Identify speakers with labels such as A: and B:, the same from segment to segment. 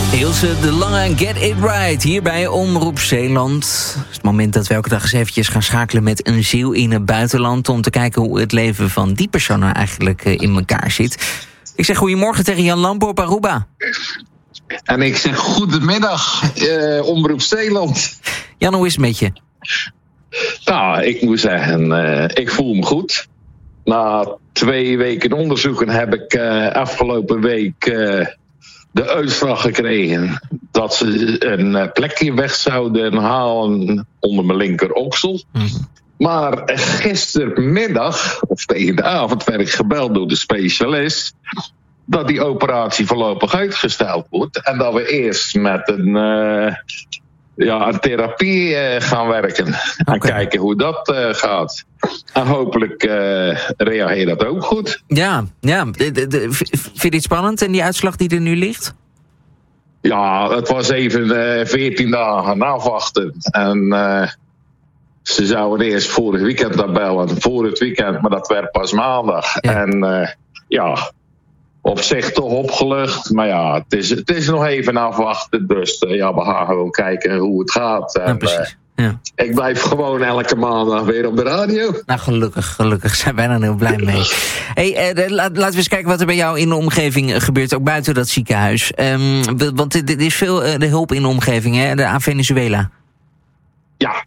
A: Ilse de Lange en Get It Right, hier bij Omroep Zeeland. Het is het moment dat we elke dag eens eventjes gaan schakelen met een ziel in het buitenland, om te kijken hoe het leven van die persoon nou eigenlijk in elkaar zit. Ik zeg goedemorgen tegen Jan Lampe op Aruba.
B: En ik zeg goedemiddag, Omroep Zeeland.
A: Jan, hoe is het met je?
B: Nou, ik moet zeggen, ik voel me goed. Na 2 weken onderzoeken heb ik afgelopen week de uitslag gekregen dat ze een plekje weg zouden halen onder mijn linker oksel. Mm-hmm. Maar gistermiddag, of tegen de avond, werd ik gebeld door de specialist dat die operatie voorlopig uitgesteld wordt. En dat we eerst met een therapie gaan werken. Okay. En kijken hoe dat gaat. En hopelijk reageer dat ook goed.
A: Ja. Vind je dit spannend en die uitslag die er nu ligt?
B: Ja, het was even 14 dagen afwachten. En ze zouden eerst vorig weekend naar bellen. Voor het weekend, maar dat werd pas maandag. Ja. En op zich toch opgelucht. Maar ja, het is nog even afwachten. Dus we gaan gewoon kijken hoe het gaat. En, ja. Ik blijf gewoon elke maandag weer op de radio.
A: Nou, gelukkig zijn wij dan heel blij mee. Laten we eens kijken wat er bij jou in de omgeving gebeurt. Ook buiten dat ziekenhuis. Want er is veel de hulp in de omgeving, hè? Aan Venezuela.
B: Ja,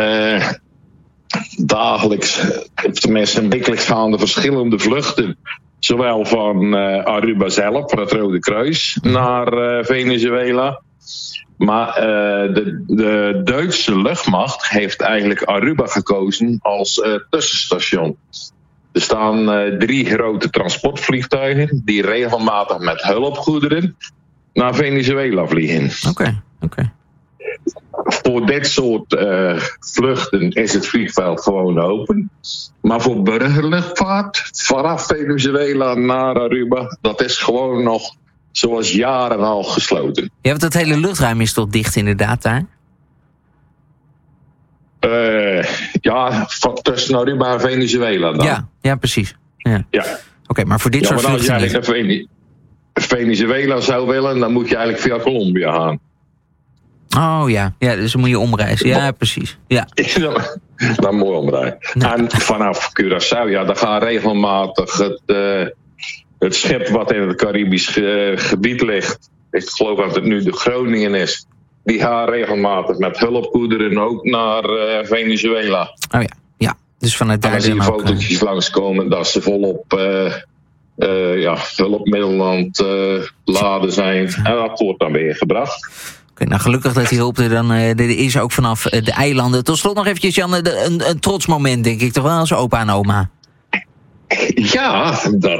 B: dagelijks, of tenminste wekelijks gaan er verschillende vluchten. Zowel van Aruba zelf, van het Rode Kruis, naar Venezuela. Maar de Duitse luchtmacht heeft eigenlijk Aruba gekozen als tussenstation. Er staan 3 grote transportvliegtuigen die regelmatig met hulpgoederen naar Venezuela vliegen.
A: Oké.
B: Voor dit soort vluchten is het vliegveld gewoon open. Maar voor burgerluchtvaart vanaf Venezuela naar Aruba, dat is gewoon nog zoals jaren al gesloten.
A: Ja, want het hele luchtruim is toch dicht inderdaad daar?
B: Tussen Aruba en Venezuela dan.
A: Ja, precies. Ja. Oké, maar voor dit soort vluchten...
B: Als jij naar Venezuela zou willen, dan moet je eigenlijk via Colombia gaan.
A: Oh ja, dus dan moet je omreizen. Ja, precies. Ja.
B: Dan moet je omreizen. Nee. En vanaf Curaçao, dan gaat regelmatig het schip wat in het Caribisch gebied ligt. Ik geloof dat het nu de Groningen is. Die gaat regelmatig met hulpgoederen ook naar Venezuela.
A: Oh ja. Dus vanuit daar.
B: En dan zie je fotootjes langskomen dat ze volop hulpmiddelen aan het laden zijn. En dat wordt dan weer gebracht.
A: Oké, nou gelukkig dat die hulp er dan is, ook vanaf de eilanden. Tot slot nog eventjes, Jan, een trots moment, denk ik toch wel, als opa en oma?
B: Ja,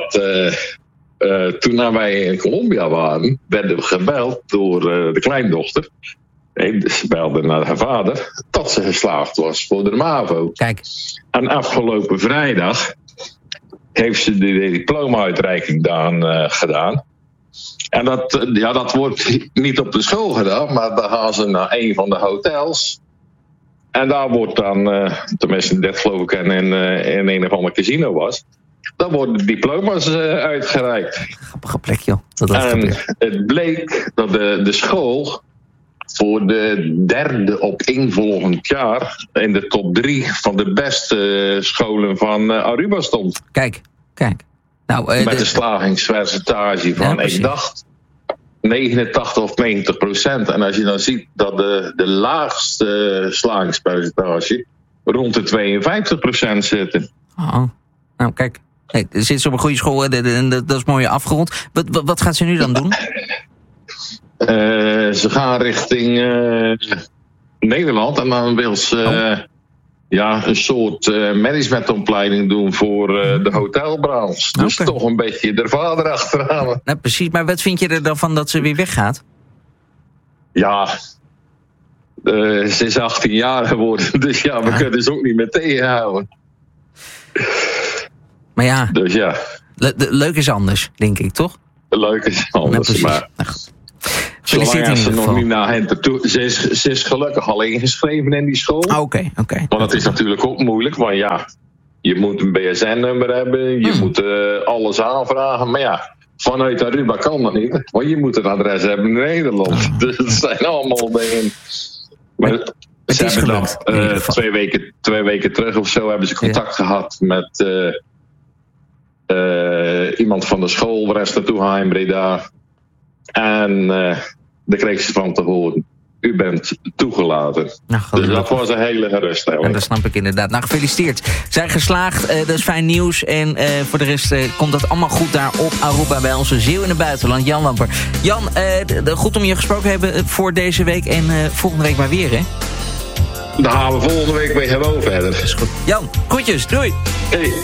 B: toen wij in Colombia waren, werden we gebeld door de kleindochter. Ze belde naar haar vader dat ze geslaagd was voor de MAVO.
A: Kijk.
B: En afgelopen vrijdag heeft ze de diploma-uitreiking gedaan. En dat wordt niet op de school gedaan, maar dan gaan ze naar een van de hotels. En daar wordt dan, tenminste dit geloof ik in een of ander casino was, dan worden de diploma's uitgereikt.
A: Grappige plek, joh.
B: Het bleek dat de school voor de 3e opeenvolgend jaar in de top 3 van de beste scholen van Aruba stond.
A: Kijk. Nou,
B: met een slagingspercentage van, ik dacht, 89 of 90%. En als je dan ziet dat de laagste slagingspercentage rond de 52% zitten.
A: Oh, nou kijk. Hey, zit ze op een goede school en dat is mooi afgerond. Wat gaat ze nu dan doen?
B: Ze gaan richting Nederland en dan wil ze een soort managementopleiding doen voor de hotelbranche. Dus toch een beetje de vader achterhalen.
A: Nou, precies, maar wat vind je er dan van dat ze weer weggaat?
B: Ja, ze is 18 jaar geworden, dus we kunnen ze ook niet meer tegenhouden.
A: Maar ja,
B: dus ja.
A: Leuk is anders, denk ik, toch?
B: Leuk is anders, maar zolang ze nog niet naar hen toe. Ze is gelukkig al ingeschreven in die school.
A: Oké.
B: Want dat is natuurlijk ook moeilijk, want je moet een BSN-nummer hebben, je moet alles aanvragen. Maar vanuit Aruba kan dat niet. Want je moet een adres hebben in Nederland. Dus het zijn allemaal dingen. Maar
A: het is gelukt.
B: 2 weken terug of zo hebben ze contact gehad met iemand van de school waar ze naartoe gaan in Breda. En daar kreeg ze van te horen: u bent toegelaten.
A: Nou,
B: dus dat was een hele geruststelling.
A: En dat snap ik inderdaad. Nou, gefeliciteerd. Zijn geslaagd, dat is fijn nieuws. En voor de rest komt dat allemaal goed daar op Aruba bij onze Zeeuw in het buitenland. Jan Lamper. Jan, goed om je gesproken te hebben voor deze week. En volgende week maar weer, hè?
B: Dan gaan we volgende week weer gewoon verder.
A: Dat is goed. Jan, groetjes. Doei.
B: Hey.